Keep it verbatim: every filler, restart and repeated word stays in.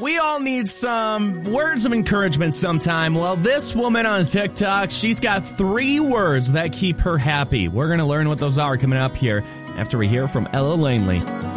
We all need some words of encouragement sometime. Well, this woman on TikTok, she's got three words that keep her happy. We're going to learn what those are coming up here after we hear from Ella Langley.